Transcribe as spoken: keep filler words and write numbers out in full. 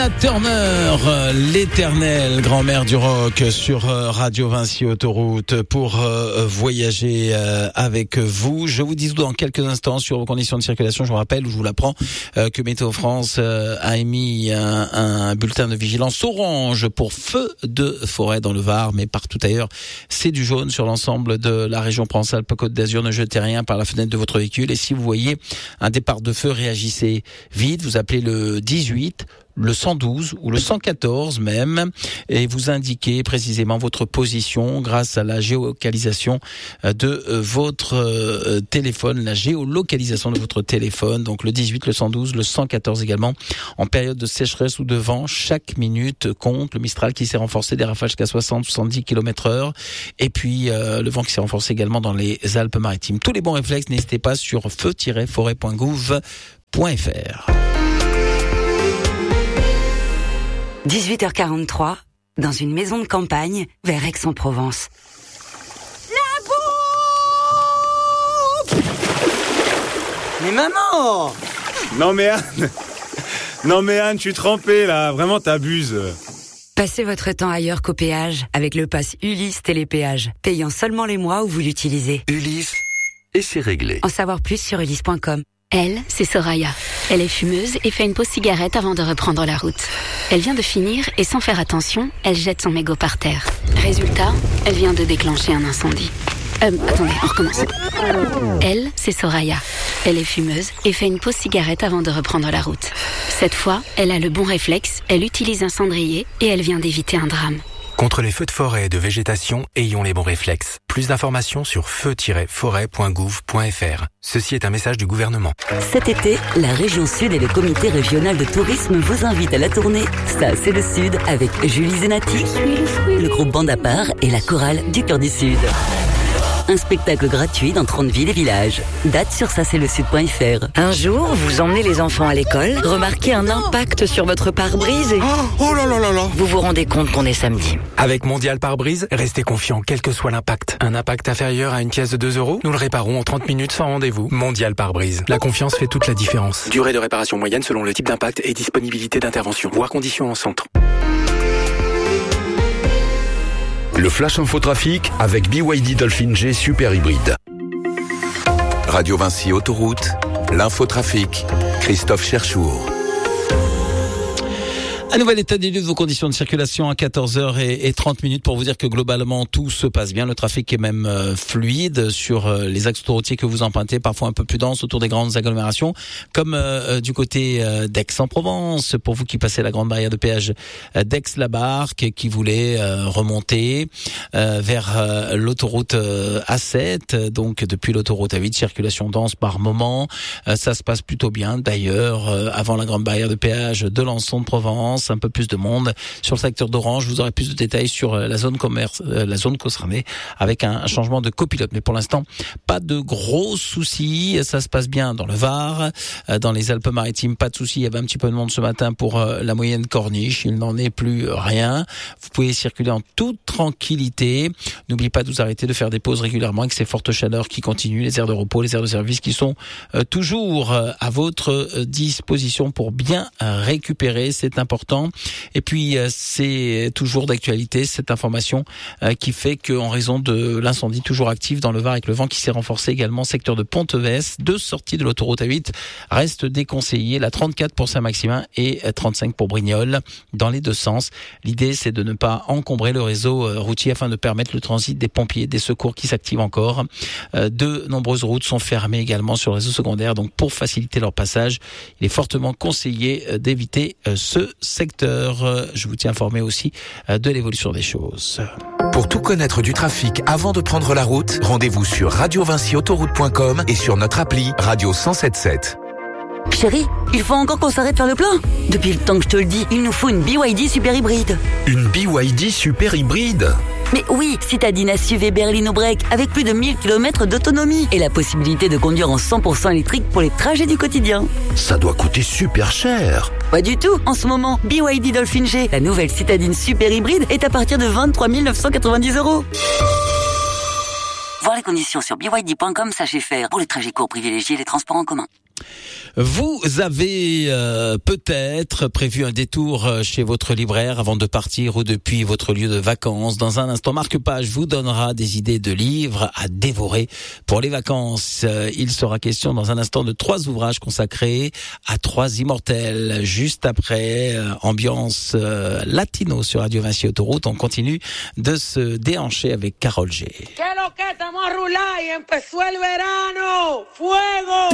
Turner, l'éternelle grand-mère du rock sur Radio Vinci Autoroute pour euh, voyager euh, avec vous. Je vous dis dans quelques instants sur vos conditions de circulation. Je vous rappelle, je vous l'apprends, euh, que Météo France euh, a émis un, un bulletin de vigilance orange pour feu de forêt dans le Var, mais partout ailleurs, c'est du jaune sur l'ensemble de la région Provence-Alpes-Côte d'Azur. Ne jetez rien par la fenêtre de votre véhicule et si vous voyez un départ de feu, réagissez vite. Vous appelez le dix-huit, le cent douze ou le cent quatorze même, et vous indiquez précisément votre position grâce à la géolocalisation de votre téléphone, la géolocalisation de votre téléphone. Donc le dix-huit, le cent douze, le cent quatorze également. En période de sécheresse ou de vent, chaque minute compte. Le Mistral qui s'est renforcé, des rafales jusqu'à soixante à soixante-dix kilomètres heure, et puis euh, le vent qui s'est renforcé également dans les Alpes-Maritimes. Tous les bons réflexes, n'hésitez pas sur feu tiret forêt point gouv point f r. dix-huit heures quarante-trois, dans une maison de campagne, vers Aix-en-Provence. La bouffe! Mais maman! Non mais Anne, non mais Anne, je suis trempé là, vraiment t'abuses. Passez votre temps ailleurs qu'au péage avec le pass Ulysse Télépéage, payant seulement les mois où vous l'utilisez. Ulysse, et c'est réglé. En savoir plus sur ulysse point com. Elle, c'est Soraya. Elle est fumeuse et fait une pause cigarette avant de reprendre la route. Elle vient de finir et sans faire attention, elle jette son mégot par terre. Résultat, elle vient de déclencher un incendie. Euh, attendez, on recommence. Elle, c'est Soraya. Elle est fumeuse et fait une pause cigarette avant de reprendre la route. Cette fois, elle a le bon réflexe, elle utilise un cendrier et elle vient d'éviter un drame. Contre les feux de forêt et de végétation, ayons les bons réflexes. Plus d'informations sur feu tiret forêt point gouv point f r. Ceci est un message du gouvernement. Cet été, la région Sud et le comité régional de tourisme vous invitent à la tournée Ça c'est le Sud avec Julie Zenati, le groupe Bande à part et la chorale du Cœur du Sud. Un spectacle gratuit dans trente villes et villages. Date sur ça c'est le sud point f r. Un jour, vous emmenez les enfants à l'école, remarquez un impact sur votre pare-brise et... Oh, oh là là là là. Vous vous rendez compte qu'on est samedi. Avec Mondial Pare-Brise, restez confiant quel que soit l'impact. Un impact inférieur à une pièce de deux euros, nous le réparons en trente minutes sans rendez-vous. Mondial Pare-Brise. La confiance fait toute la différence. Durée de réparation moyenne selon le type d'impact et disponibilité d'intervention. Voire conditions en centre. Le Flash Infotrafic avec B Y D Dolphin G Super Hybride. Radio Vinci Autoroute, l'infotrafic, Christophe Cherchour. Un nouvel état des lieux de vos conditions de circulation à quatorze heures trente minutes pour vous dire que globalement tout se passe bien. Le trafic est même euh, fluide sur euh, les axes autoroutiers que vous empruntez, parfois un peu plus dense autour des grandes agglomérations, comme euh, du côté euh, d'Aix-en-Provence, pour vous qui passez la grande barrière de péage euh, d'Aix-la-Barque, qui voulait euh, remonter euh, vers euh, l'autoroute euh, A sept, donc depuis l'autoroute A huit, circulation dense par moment. Euh, ça se passe plutôt bien d'ailleurs, euh, avant la grande barrière de péage de Lançon de Provence. Un peu plus de monde sur le secteur d'Orange. Vous aurez plus de détails sur la zone commerce, la zone concernée avec un changement de copilote. Mais pour l'instant, pas de gros soucis. Ça se passe bien dans le Var, dans les Alpes-Maritimes. Pas de soucis. Il y avait un petit peu de monde ce matin pour la moyenne corniche. Il n'en est plus rien. Vous pouvez circuler en toute tranquillité. N'oubliez pas de vous arrêter, de faire des pauses régulièrement avec ces fortes chaleurs qui continuent, les aires de repos, les aires de service qui sont toujours à votre disposition pour bien récupérer. C'est important. Et puis c'est toujours d'actualité cette information euh, qui fait qu'en raison de l'incendie toujours actif dans le Var avec le vent qui s'est renforcé également, secteur de Ponteves, deux sorties de l'autoroute A huit restent déconseillées, la trente-quatre pour Saint-Maximin et trente-cinq pour Brignoles dans les deux sens. L'idée c'est de ne pas encombrer le réseau euh, routier afin de permettre le transit des pompiers, des secours qui s'activent encore. Euh, de nombreuses routes sont fermées également sur le réseau secondaire, donc pour faciliter leur passage, il est fortement conseillé euh, d'éviter euh, ce secteur. Je vous tiens informé aussi de l'évolution des choses. Pour tout connaître du trafic avant de prendre la route, rendez-vous sur radio vinci autoroute point com et sur notre appli Radio cent sept sept. Chérie, il faut encore qu'on s'arrête faire le plein. Depuis le temps que je te le dis, il nous faut une B Y D super hybride. Une B Y D super hybride? Mais oui, citadine S U V berlino break avec plus de mille kilomètres d'autonomie et la possibilité de conduire en cent pour cent électrique pour les trajets du quotidien. Ça doit coûter super cher. Pas du tout. En ce moment, B Y D Dolphin G, la nouvelle citadine super hybride, est à partir de vingt-trois mille neuf cent quatre-vingt-dix euros. Voir les conditions sur b y d point com, sachez faire. Pour les trajets courts, privilégiez les transports en commun. Vous avez euh, peut-être prévu un détour chez votre libraire avant de partir ou depuis votre lieu de vacances. Dans un instant, Marc Page vous donnera des idées de livres à dévorer pour les vacances. Il sera question dans un instant de trois ouvrages consacrés à trois immortels. Juste après, euh, ambiance euh, latino sur Radio Vinci Autoroute. On continue de se déhancher avec Carole G. Que lo que estamos a rular y empezó el verano. Fuego.